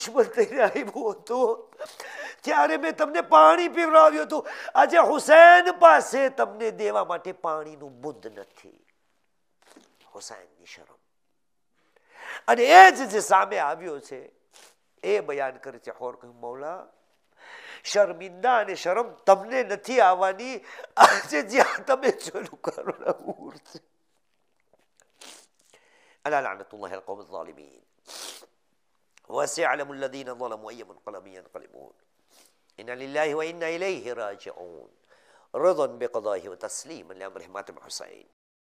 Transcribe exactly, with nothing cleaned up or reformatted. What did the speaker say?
દુશ્મન થઈને આવ્યો હતો ત્યારે મેં તમને પાણી પીવડાવ્યું હતું. આજે હુસૈન પાસે તમને દેવા માટે પાણીનું બુદ્ધ નથી. હુસૈનની શરમ. અને એ જ જે સામે આવ્યો છે એ બયાન કરે છે. હોર કહ્યું, મૌલા શર્મિંદા અને શરમ તમને નથી આવવાની. આજે જ્યાં તમે જોયું કરુણાપૂર છે. અલા લઅનતુલ્લાહિ અલ કૌમ ઝાલિમીન وسيعلم الذين ظلموا أي منقلب ينقلبون إنا لله وإنا إليه راجعون رضا بقضائه وتسليما لأمر مات الحسين